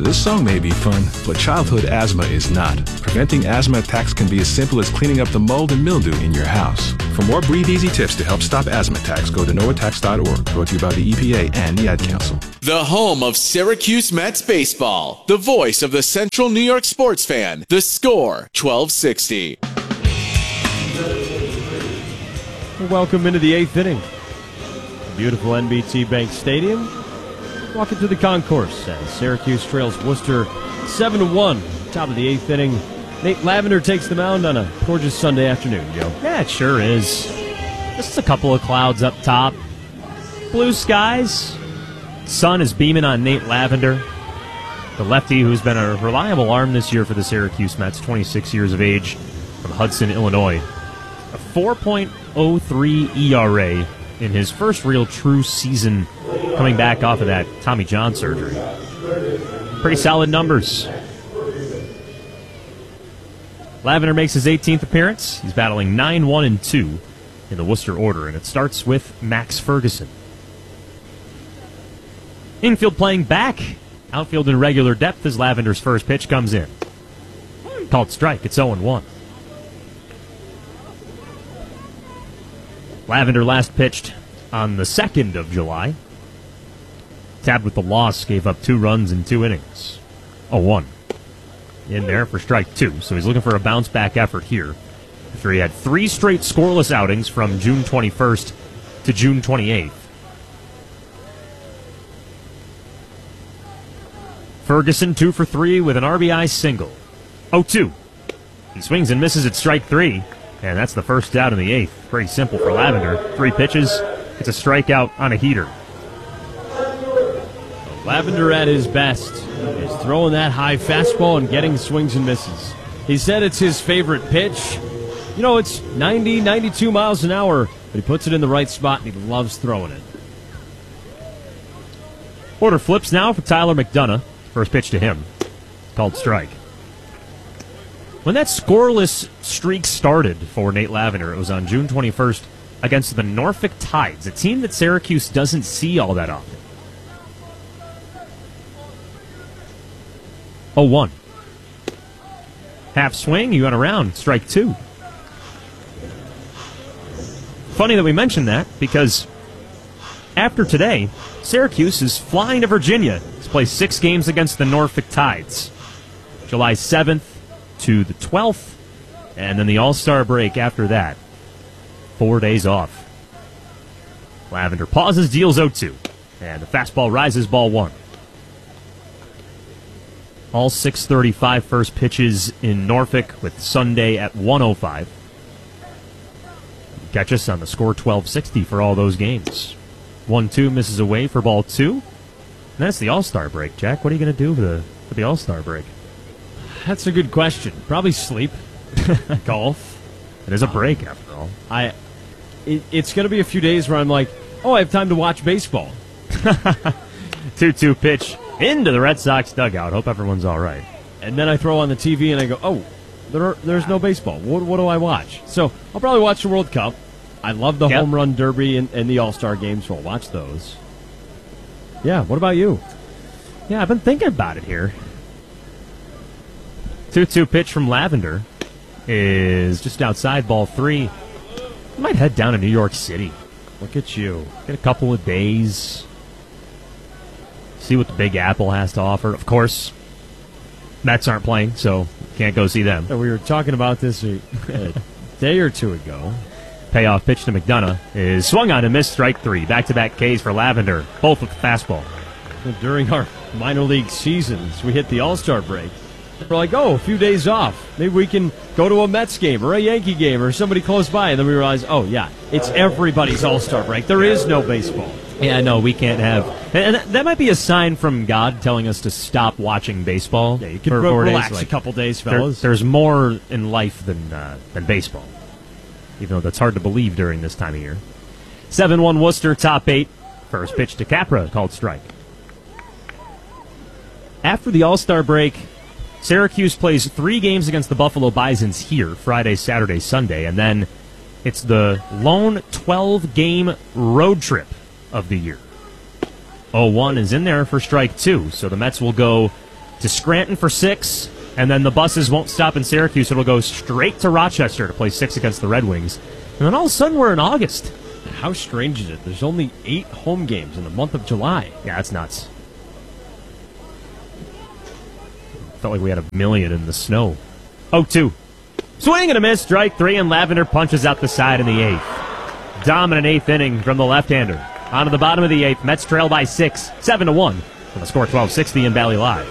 This song may be fun, but childhood asthma is not. Preventing asthma attacks can be as simple as cleaning up the mold and mildew in your house. For more Breathe Easy tips to help stop asthma attacks, go to noattacks.org. Brought to you by the EPA and the Ad Council. The home of Syracuse Mets baseball. The voice of the Central New York sports fan. The Score, 1260. Welcome into the 8th inning. Beautiful NBT Bank Stadium. Walking through the concourse as Syracuse trails Worcester 7-1. Top of the 8th inning. Nate Lavender takes the mound on a gorgeous Sunday afternoon, Joe. Yeah, it sure is. Just a couple of clouds up top. Blue skies. Sun is beaming on Nate Lavender, the lefty who's been a reliable arm this year for the Syracuse Mets, 26 years of age, from Hudson, Illinois. A 4.03 ERA in his first real true season coming back off of that Tommy John surgery. Pretty solid numbers. Lavender makes his 18th appearance. He's battling 9-1-2 in the Worcester order, and it starts with Max Ferguson. Infield playing back. Outfield in regular depth as Lavender's first pitch comes in. Called strike. It's 0-1. Lavender last pitched on the 2nd of July. Tabbed with the loss, gave up 2 runs in 2 innings. 0-1. In there for strike 2, so he's looking for a bounce-back effort here. After he had 3 straight scoreless outings from June 21st to June 28th. Ferguson 2 for 3 with an RBI single. 0-2. He swings and misses at strike 3, and that's the first out in the 8th. Pretty simple for Lavender. 3 pitches, it's a strikeout on a heater. Lavender at his best is throwing that high fastball and getting swings and misses. He said it's his favorite pitch. You know, it's 90, 92 miles an hour, but he puts it in the right spot and he loves throwing it. Order flips now for Tyler McDonough. First pitch to him, called strike. When that scoreless streak started for Nate Lavender, it was on June 21st against the Norfolk Tides, a team that Syracuse doesn't see all that often. 0-1. Half swing, you went around, strike 2. Funny that we mentioned that, because after today, Syracuse is flying to Virginia to play 6 games against the Norfolk Tides. July 7th to the 12th, and then the All-Star break after that. 4 days off. Lavender pauses, deals 0-2, and the fastball rises, ball 1. All 6:35 first pitches in Norfolk with Sunday at 1:05. Catch us on the Score 1260 for all those games. 1-2 misses away for ball 2. And that's the All-Star break. Jack, what are you going to do for the All-Star break? That's a good question. Probably sleep. Golf. It is a break, after all. It's going to be a few days where I'm like, oh, I have time to watch baseball. 2-2 pitch into the Red Sox dugout. Hope everyone's all right. And then I throw on the TV and I go, oh, there's no baseball. What do I watch? So I'll probably watch the World Cup. I love the Home Run Derby and the All-Star games, so I'll watch those. Yeah, what about you? Yeah, I've been thinking about it here. 2-2 pitch from Lavender is just outside ball 3. I might head down to New York City. Look at you. Get a couple of days. See what the Big Apple has to offer. Of course, Mets aren't playing, so can't go see them. We were talking about this a day or two ago. Payoff pitch to McDonough is swung on and missed, strike 3. Back-to-back Ks for Lavender, both with the fastball. During our minor league seasons, we hit the All-Star break. We're like, oh, a few days off. Maybe we can go to a Mets game or a Yankee game or somebody close by. And then we realize, oh, yeah, it's everybody's All-Star break. There is no baseball. Yeah, no, we can't have. And that might be a sign from God telling us to stop watching baseball. Yeah, you can relax a couple days, fellas. There's more in life than baseball, even though that's hard to believe during this time of year. 7-1 Worcester, top 8. First pitch to Capra, called strike. After the All-Star break, Syracuse plays 3 games against the Buffalo Bisons here, Friday, Saturday, Sunday, and then it's the lone 12-game road trip of the year. 0-1 is in there for strike 2, so the Mets will go to Scranton for 6, and then the buses won't stop in Syracuse. It'll go straight to Rochester to play 6 against the Red Wings. And then all of a sudden we're in August. How strange is it? There's only 8 home games in the month of July. Yeah, that's nuts. Felt like we had 1 million in the snow. 0-2. Swing and a miss. Strike 3, and Lavender punches out the side in the 8th. Dominant 8th inning from the left-hander. On to the bottom of the 8th. Mets trail by 6, 7-1. On the score 12-60 in Valley Live.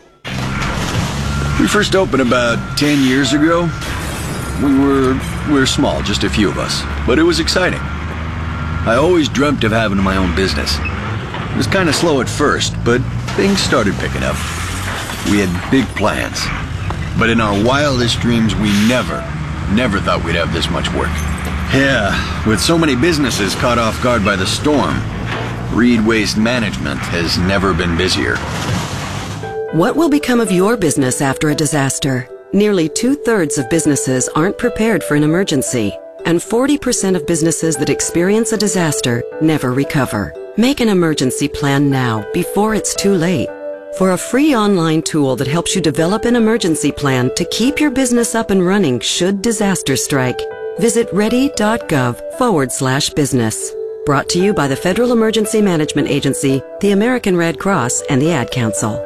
We first opened about 10 years ago. We were small, just a few of us, but it was exciting. I always dreamt of having my own business. It was kind of slow at first, but things started picking up. We had big plans, but in our wildest dreams, we never thought we'd have this much work. Yeah, with so many businesses caught off guard by the storm, Reed Waste Management has never been busier. What will become of your business after a disaster? Nearly 2/3 of businesses aren't prepared for an emergency, and 40% of businesses that experience a disaster never recover. Make an emergency plan now, before it's too late. For a free online tool that helps you develop an emergency plan to keep your business up and running should disaster strike, visit ready.gov/business. Brought to you by the Federal Emergency Management Agency, the American Red Cross, and the Ad Council.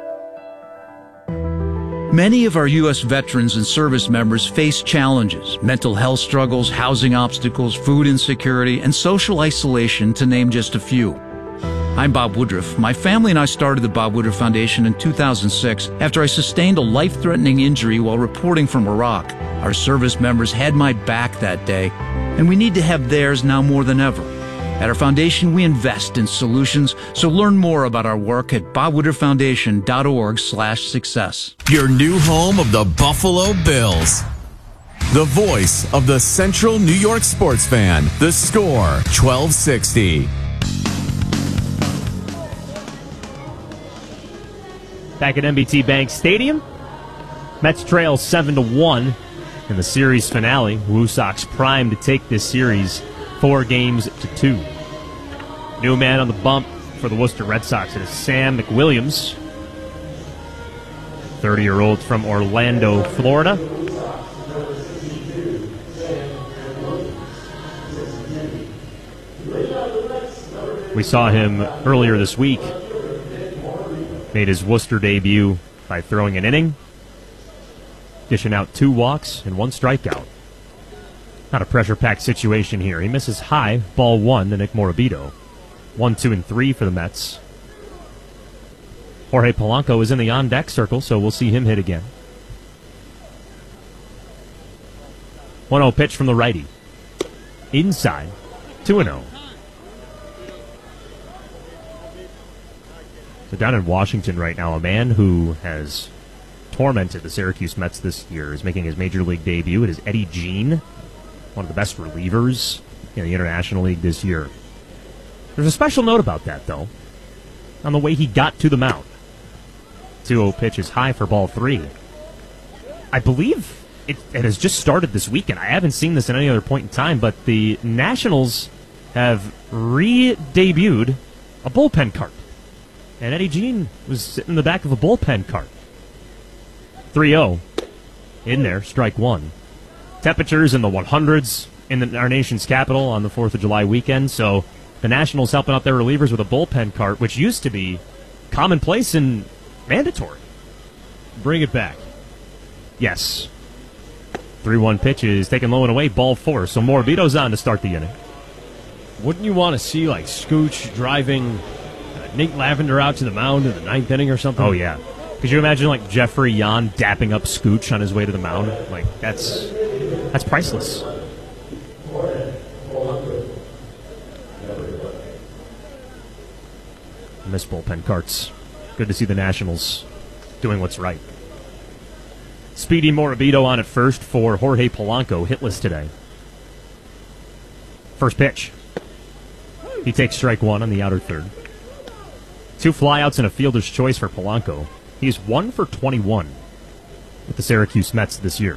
Many of our U.S. veterans and service members face challenges, mental health struggles, housing obstacles, food insecurity, and social isolation, to name just a few. I'm Bob Woodruff. My family and I started the Bob Woodruff Foundation in 2006 after I sustained a life-threatening injury while reporting from Iraq. Our service members had my back that day, and we need to have theirs now more than ever. At our foundation, we invest in solutions, so learn more about our work at bobwoodrufffoundation.org/success. Your new home of the Buffalo Bills. The voice of the Central New York sports fan. The Score, 1260. Back at NBT Bank Stadium, Mets trail 7-1 in the series finale. Woo Sox primed to take this series 4-2. New man on the bump for the Worcester Red Sox. It is Sam McWilliams, 30-year-old from Orlando, Florida. We saw him earlier this week. Made his Worcester debut by throwing an inning, dishing out 2 walks and 1 strikeout. Not a pressure-packed situation here. He misses high, ball 1 to Nick Morabito. 1, 2, and 3 for the Mets. Jorge Polanco is in the on-deck circle, so we'll see him hit again. 1-0 pitch from the righty. Inside, 2-0. So down in Washington right now, a man who has tormented the Syracuse Mets this year is making his Major League debut. It is Eddie Jean, one of the best relievers in the International League this year. There's a special note about that, though, on the way he got to the mound. 2-0 pitch is high for ball 3. I believe it has just started this weekend. I haven't seen this at any other point in time, but the Nationals have re-debuted a bullpen cart. And Eddie Jean was sitting in the back of a bullpen cart. 3-0. In there, strike 1. Temperatures in the 100s in our nation's capital on the 4th of July weekend, so the Nationals helping out their relievers with a bullpen cart, which used to be commonplace and mandatory. Bring it back. Yes. 3-1 pitch is taken low and away, ball 4, so Morabito's on to start the inning. Wouldn't you want to see, like, Scooch driving Nate Lavender out to the mound in the 9th inning or something? Oh, yeah. Could you imagine, like, Jeffrey Yan dapping up Scooch on his way to the mound? Like, that's priceless. Miss bullpen carts. Good to see the Nationals doing what's right. Speedy Morabito on at first for Jorge Polanco, hitless today. First pitch. He takes strike 1 on the outer third. 2 flyouts and a fielder's choice for Polanco. He's 1 for 21 with the Syracuse Mets this year.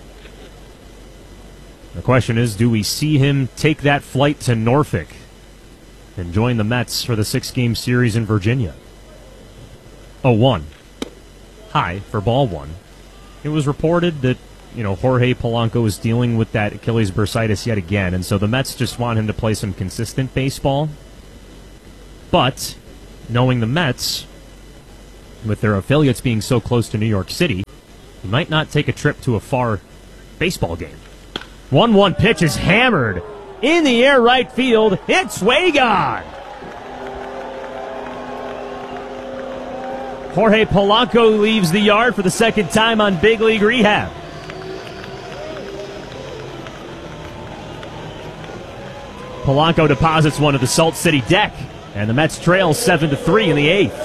The question is, do we see him take that flight to Norfolk and join the Mets for the 6-game series in Virginia? 0-1. high for ball one. It was reported that, Jorge Polanco is dealing with that Achilles bursitis yet again, and so the Mets just want him to play some consistent baseball. But, knowing the Mets, with their affiliates being so close to New York City, he might not take a trip to a far baseball game. 1-1 pitch is hammered in the air right field. It's way gone. Jorge Polanco leaves the yard for the second time on big league rehab. Polanco deposits one to the Salt City deck, and the Mets trail 7-3 in the eighth.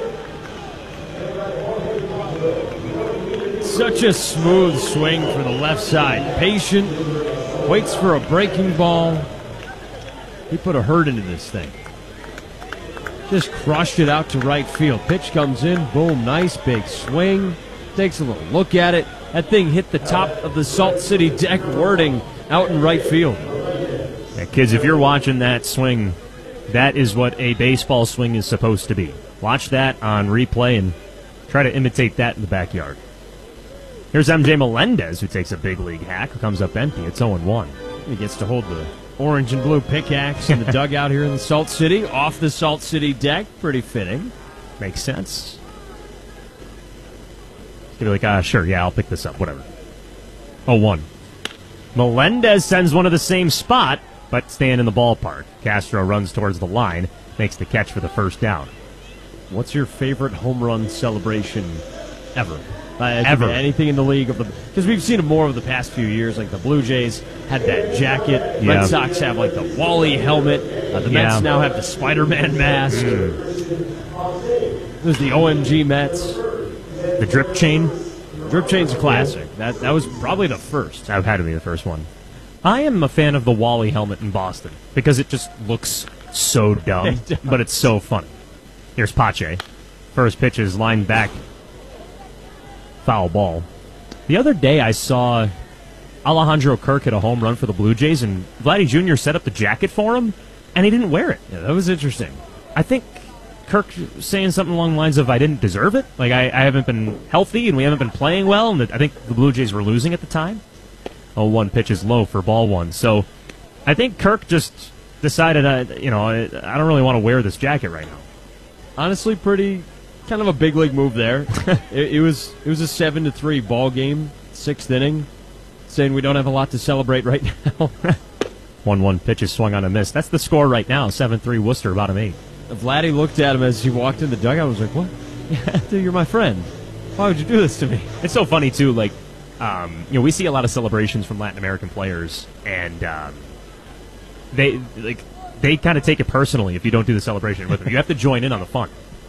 Such a smooth swing for the left side. Patient, waits for a breaking ball. He put a hurt into this thing. Just crushed it out to right field. Pitch comes in, boom, nice big swing. Takes a little look at it. That thing hit the top of the Salt City deck wording out in right field. Yeah, kids, if you're watching that swing, that is what a baseball swing is supposed to be. Watch that on replay and try to imitate that in the backyard. Here's MJ Melendez, who takes a big league hack, who comes up empty. It's 0-1. He gets to hold the orange and blue pickaxe in the dugout here in the Salt City, off the Salt City deck. Pretty fitting. Makes sense. He's going to be like, sure, yeah, I'll pick this up, whatever. 0-1. Melendez sends one to the same spot, but staying in the ballpark. Castro runs towards the line, makes the catch for the first down. What's your favorite home run celebration ever? Ever. Anything in the league of the, because we've seen it more over the past few years. Like the Blue Jays had that jacket. Yeah. Red Sox have like the Wally helmet. The Mets now have the Spider-Man mask. There's the OMG Mets. The drip chain. Drip chain's a classic. That was probably the first. That had to be the first one. I am a fan of the Wally helmet in Boston because it just looks so dumb, but it's so funny. Here's Pache. First pitch is lined back. Foul ball. The other day I saw Alejandro Kirk hit a home run for the Blue Jays, and Vladdy Jr. set up the jacket for him, and he didn't wear it. Yeah, that was interesting. I think Kirk saying something along the lines of, I didn't deserve it. Like, I haven't been healthy, and we haven't been playing well, and I think the Blue Jays were losing at the time. 0-1 pitch is low for ball one. So I think Kirk just decided, I don't really want to wear this jacket right now. Honestly, pretty kind of a big league move there. it was a 7-3 ball game, sixth inning, saying we don't have a lot to celebrate right now. 1-1 pitch is swung on a miss. That's the score right now. 7-3 Worcester, bottom 8. Vladdy looked at him as he walked in the dugout. I was like, "What? Dude, you're my friend. Why would you do this to me?" It's so funny too. Like, we see a lot of celebrations from Latin American players, and they kind of take it personally if you don't do the celebration with them. You have to join in on the fun.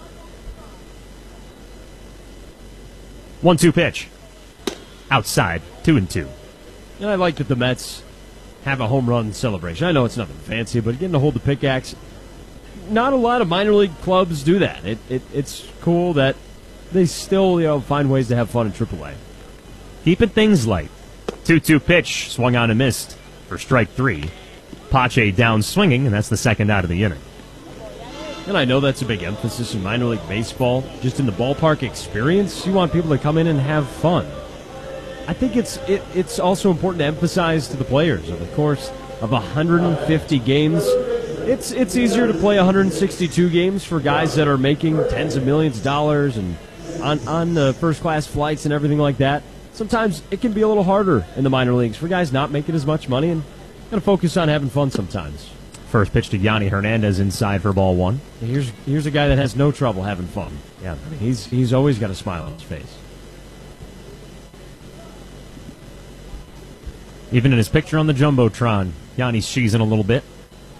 1-2 pitch. Outside. 2-2. And I like that the Mets have a home run celebration. I know it's nothing fancy, but getting to hold the pickaxe, not a lot of minor league clubs do that. It's cool that they still find ways to have fun in AAA. Keeping things light. 2-2 pitch. Swung on and missed for strike 3. Pache down swinging, and that's the second out of the inning. And I know that's a big emphasis in minor league baseball. Just in the ballpark experience, you want people to come in and have fun. I think it's also important to emphasize to the players over the course of 150 games. It's easier to play 162 games for guys that are making tens of millions of dollars and on the first-class flights and everything like that. Sometimes it can be a little harder in the minor leagues for guys not making as much money and got to focus on having fun sometimes. First pitch to Yanni Hernandez inside for ball one. Here's a guy that has no trouble having fun. Yeah, I mean, he's always got a smile on his face. Even in his picture on the Jumbotron, Yanni's cheesing a little bit.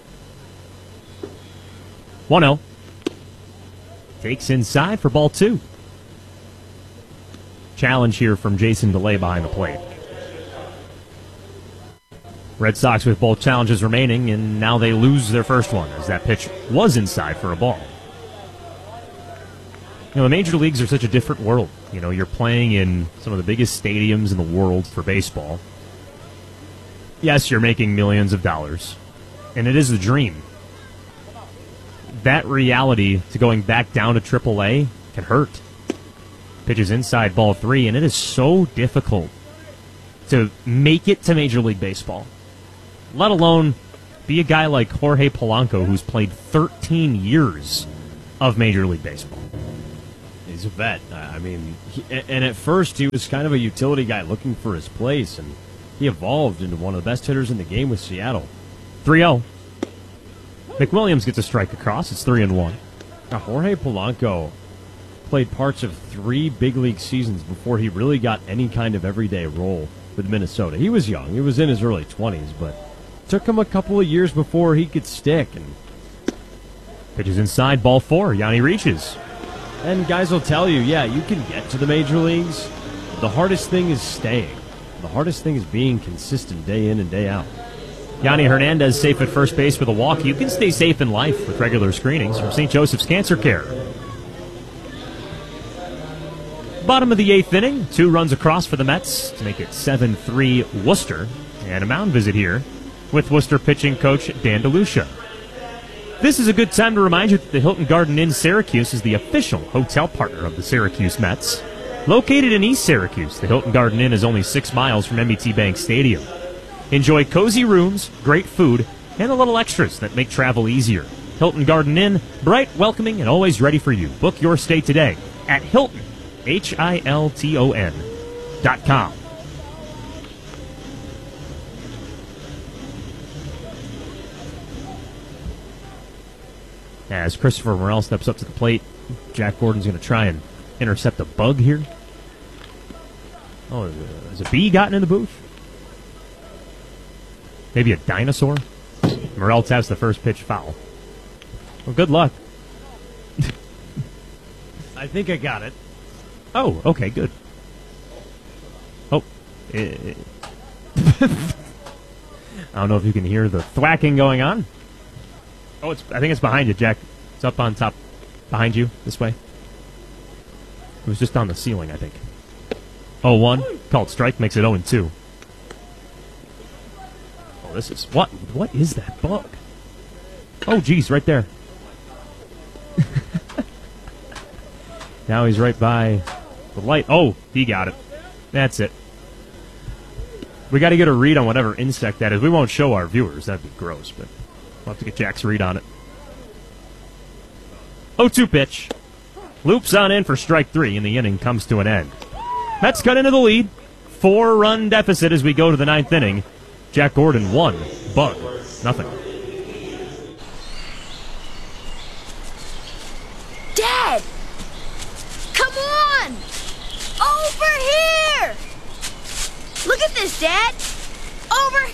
1-0. Takes inside for ball two. Challenge here from Jason DeLay behind the plate. Red Sox with both challenges remaining, and now they lose their first one, as that pitch was inside for a ball. The major leagues are such a different world. You're playing in some of the biggest stadiums in the world for baseball. Yes, you're making millions of dollars, and it is the dream. That reality to going back down to AAA can hurt. Pitches inside, ball 3, and it is so difficult to make it to Major League Baseball, let alone be a guy like Jorge Polanco, who's played 13 years of Major League Baseball. He's a vet. I mean, and at first he was kind of a utility guy looking for his place, and he evolved into one of the best hitters in the game with Seattle. 3-0. McWilliams gets a strike across. It's 3-1. Now, Jorge Polanco played parts of 3 big league seasons before he really got any kind of everyday role with Minnesota. He was young. He was in his early 20s, but it took him a couple of years before he could stick. And pitches inside, ball 4. Yanni reaches. And guys will tell you, yeah, you can get to the major leagues. The hardest thing is staying. The hardest thing is being consistent day in and day out. Yanni Hernandez safe at first base with a walk. You can stay safe in life with regular screenings from St. Joseph's Cancer Care. Bottom of the 8th inning, 2 runs across for the Mets to make it 7-3 Worcester. And a mound visit here with Worcester pitching coach Dan DeLucia. This is a good time to remind you that the Hilton Garden Inn Syracuse is the official hotel partner of the Syracuse Mets. Located in East Syracuse, the Hilton Garden Inn is only 6 miles from NBT Bank Stadium. Enjoy cozy rooms, great food, and the little extras that make travel easier. Hilton Garden Inn, bright, welcoming, and always ready for you. Book your stay today at Hilton, HILTON.com. As Christopher Morel steps up to the plate, Jack Gordon's going to try and intercept a bug here. Oh, has a bee gotten in the booth? Maybe a dinosaur? Morel taps the first pitch foul. Well, good luck. I think I got it. Oh, okay, good. Oh. I don't know if you can hear the thwacking going on. Oh, I think it's behind you, Jack. It's up on top. Behind you, this way. It was just on the ceiling, I think. 0-1. Called strike, makes it 0-2. Oh, this is... What is that bug? Oh, geez, right there. Now he's right by the light. Oh, he got it. That's it. We got to get a read on whatever insect that is. We won't show our viewers. That'd be gross, but we'll have to get Jack's read on it. 0-2 pitch. Loops on in for strike 3, and the inning comes to an end. Mets cut into the lead. 4-run deficit as we go to the 9th inning. Jack Gordon 1, Bug nothing. Dad! Come on! Over here! Look at this, Dad! Over...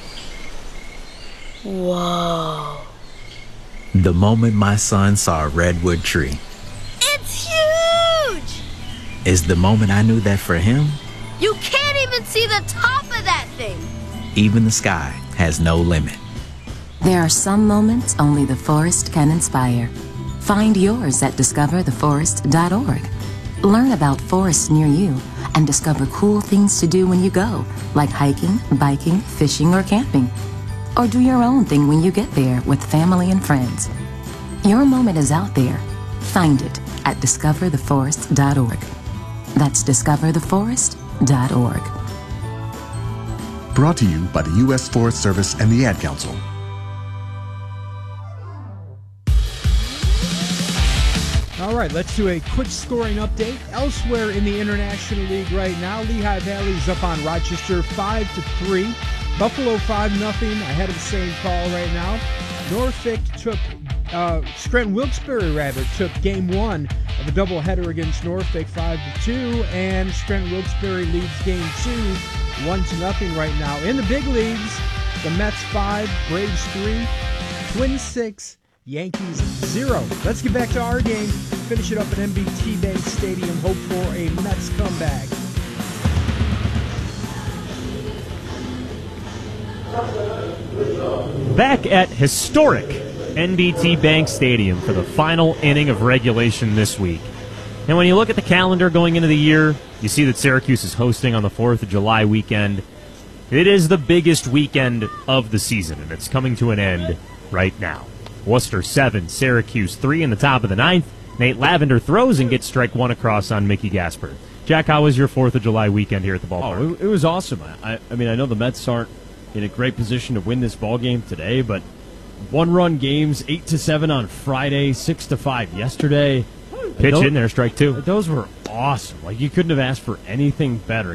Whoa. The moment my son saw a redwood tree. It's huge! Is the moment I knew that for him, You can't even see the top of that thing! even the sky has no limit. There are some moments only the forest can inspire. Find yours at discovertheforest.org. Learn about forests near you and discover cool things to do when you go, like hiking, biking, fishing, or camping. Or do your own thing when you get there with family and friends. Your moment is out there. Find it at discovertheforest.org. That's discovertheforest.org. Brought to you by the U.S. Forest Service and the Ad Council. All right, let's do a quick scoring update. Elsewhere in the International League right now, Lehigh Valley's up on Rochester 5-3. Buffalo 5-0 ahead of St. Paul right now. Norfolk took, Scranton Wilkes-Barre rather, took game 1 of a doubleheader against Norfolk 5-2, and Scranton Wilkes-Barre leads game 2 1-0 right now. In the big leagues, the Mets 5, Braves 3, Twins 6, Yankees 0. Let's get back to our game. Finish it up at NBT Bank Stadium. Hope for a Mets comeback. Back at historic NBT Bank Stadium for the final inning of regulation this week. And when you look at the calendar going into the year, you see that Syracuse is hosting on the 4th of July weekend. It is the biggest weekend of the season, and it's coming to an end right now. Worcester 7, Syracuse 3 in the top of the 9th. Nate Lavender throws and gets strike one across on Mickey Gaspard. Jack, how was your 4th of July weekend here at the ballpark? Oh, it was awesome. I mean, I know the Mets aren't in a great position to win this ball game today, but one-run games, 8-7 on Friday, 6-5 yesterday. Pitch in there, strike two. Those were awesome. Like, you couldn't have asked for anything better.